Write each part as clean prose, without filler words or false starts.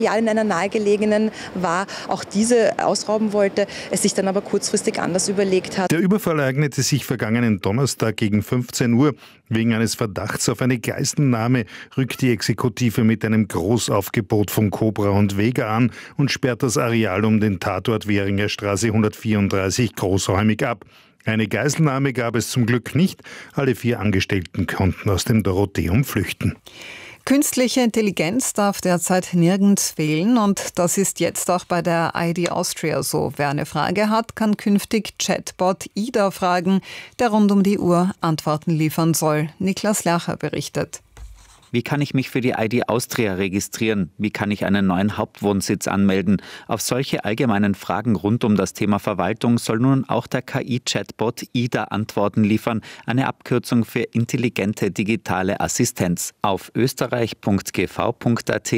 in einer nahegelegenen war, auch diese ausrauben wollte, es sich dann aber kurzfristig anders überlegt hat. Der Überfall ereignete sich vergangenen Donnerstag gegen 15 Uhr. Wegen eines Verdachts auf eine Geiselnahme rückt die Exekutive mit einem Großaufgebot von Cobra und Vega an und sperrt das Areal um den Tatort Währinger Straße 134 großräumig ab. Eine Geiselnahme gab es zum Glück nicht. Alle 4 Angestellten konnten aus dem Dorotheum flüchten. Künstliche Intelligenz darf derzeit nirgends fehlen und das ist jetzt auch bei der ID Austria so. Wer eine Frage hat, kann künftig Chatbot Ida fragen, der rund um die Uhr Antworten liefern soll. Niklas Lacher berichtet. Wie kann ich mich für die ID Austria registrieren? Wie kann ich einen neuen Hauptwohnsitz anmelden? Auf solche allgemeinen Fragen rund um das Thema Verwaltung soll nun auch der KI-Chatbot Ida Antworten liefern, eine Abkürzung für intelligente digitale Assistenz. Auf österreich.gv.at,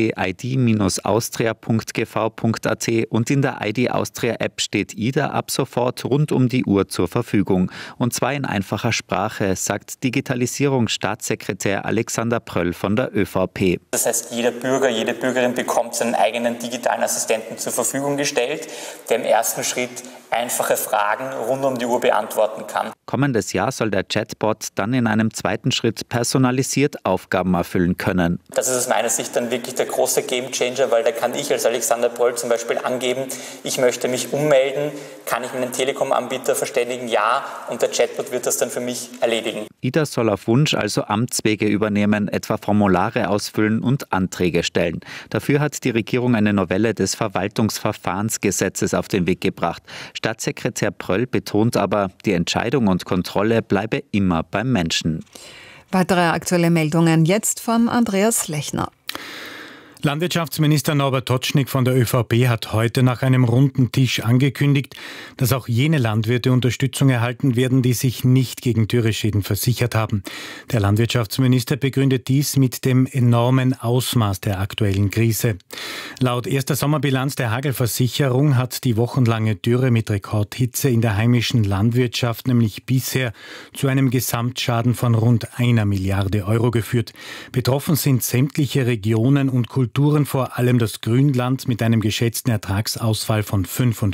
id-austria.gv.at und in der ID Austria App steht Ida ab sofort rund um die Uhr zur Verfügung. Und zwar in einfacher Sprache, sagt Digitalisierungsstaatssekretär Alexander Pröll von der ÖVP. Das heißt, jeder Bürger, jede Bürgerin bekommt seinen eigenen digitalen Assistenten zur Verfügung gestellt, der im ersten Schritt einfache Fragen rund um die Uhr beantworten kann. Kommendes Jahr soll der Chatbot dann in einem zweiten Schritt personalisiert Aufgaben erfüllen können. Das ist aus meiner Sicht dann wirklich der große Gamechanger, weil da kann ich als Alexander Pröll zum Beispiel angeben, ich möchte mich ummelden, kann ich mit einem Telekom-Anbieter verständigen, ja, und der Chatbot wird das dann für mich erledigen. Ida soll auf Wunsch also Amtswege übernehmen, etwa Formulare ausfüllen und Anträge stellen. Dafür hat die Regierung eine Novelle des Verwaltungsverfahrensgesetzes auf den Weg gebracht. Staatssekretär Pröll betont aber, die Entscheidung und Kontrolle bleibe immer beim Menschen. Weitere aktuelle Meldungen jetzt von Andreas Lechner. Landwirtschaftsminister Norbert Totschnig von der ÖVP hat heute nach einem runden Tisch angekündigt, dass auch jene Landwirte Unterstützung erhalten werden, die sich nicht gegen Dürreschäden versichert haben. Der Landwirtschaftsminister begründet dies mit dem enormen Ausmaß der aktuellen Krise. Laut erster Sommerbilanz der Hagelversicherung hat die wochenlange Dürre mit Rekordhitze in der heimischen Landwirtschaft nämlich bisher zu einem Gesamtschaden von rund 1 Milliarde Euro geführt. Betroffen sind sämtliche Regionen und Kulturen, vor allem das Grünland mit einem geschätzten Ertragsausfall von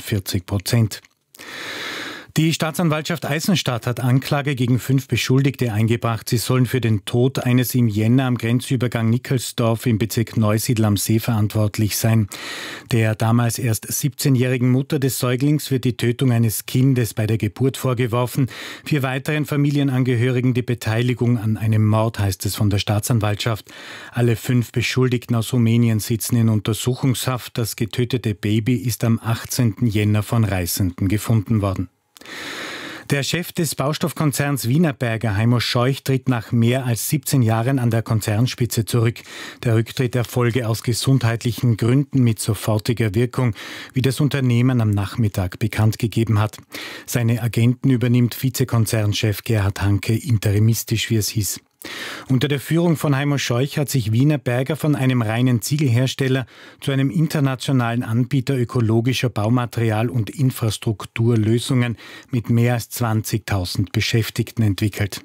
45%. Die Staatsanwaltschaft Eisenstadt hat Anklage gegen 5 Beschuldigte eingebracht. Sie sollen für den Tod eines im Jänner am Grenzübergang Nickelsdorf im Bezirk Neusiedl am See verantwortlich sein. Der damals erst 17-jährigen Mutter des Säuglings wird die Tötung eines Kindes bei der Geburt vorgeworfen. 4 weiteren Familienangehörigen die Beteiligung an einem Mord, heißt es von der Staatsanwaltschaft. Alle 5 Beschuldigten aus Rumänien sitzen in Untersuchungshaft. Das getötete Baby ist am 18. Jänner von Reisenden gefunden worden. Der Chef des Baustoffkonzerns Wienerberger, Heimo Scheuch, tritt nach mehr als 17 Jahren an der Konzernspitze zurück. Der Rücktritt erfolge aus gesundheitlichen Gründen mit sofortiger Wirkung, wie das Unternehmen am Nachmittag bekannt gegeben hat. Seine Agenten übernimmt Vizekonzernchef Gerhard Hanke interimistisch, wie es hieß. Unter der Führung von Heimo Scheuch hat sich Wienerberger von einem reinen Ziegelhersteller zu einem internationalen Anbieter ökologischer Baumaterial- und Infrastrukturlösungen mit mehr als 20.000 Beschäftigten entwickelt.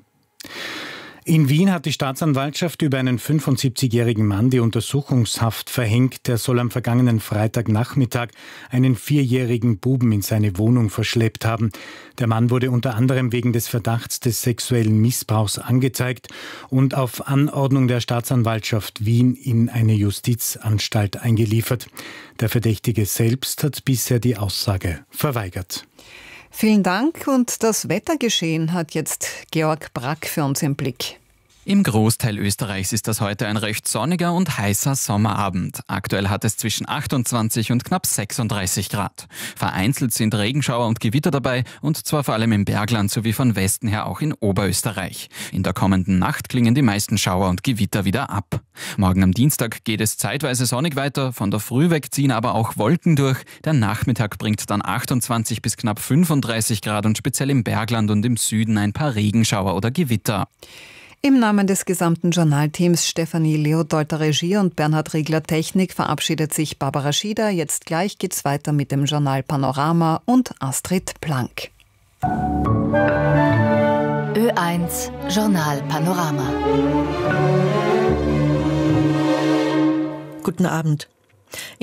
In Wien hat die Staatsanwaltschaft über einen 75-jährigen Mann die Untersuchungshaft verhängt. Der soll am vergangenen Freitagnachmittag einen 4-jährigen Buben in seine Wohnung verschleppt haben. Der Mann wurde unter anderem wegen des Verdachts des sexuellen Missbrauchs angezeigt und auf Anordnung der Staatsanwaltschaft Wien in eine Justizanstalt eingeliefert. Der Verdächtige selbst hat bisher die Aussage verweigert. Vielen Dank und das Wettergeschehen hat jetzt Georg Brack für uns im Blick. Im Großteil Österreichs ist das heute ein recht sonniger und heißer Sommerabend. Aktuell hat es zwischen 28 und knapp 36 Grad. Vereinzelt sind Regenschauer und Gewitter dabei und zwar vor allem im Bergland sowie von Westen her auch in Oberösterreich. In der kommenden Nacht klingen die meisten Schauer und Gewitter wieder ab. Morgen am Dienstag geht es zeitweise sonnig weiter, von der Früh weg ziehen aber auch Wolken durch. Der Nachmittag bringt dann 28 bis knapp 35 Grad und speziell im Bergland und im Süden ein paar Regenschauer oder Gewitter. Im Namen des gesamten Journalteams Stefanie Leodolter Regie und Bernhard Riegler Technik verabschiedet sich Barbara Schieder. Jetzt gleich geht's weiter mit dem Journal Panorama und Astrid Plank. Ö1 Journal Panorama. Guten Abend.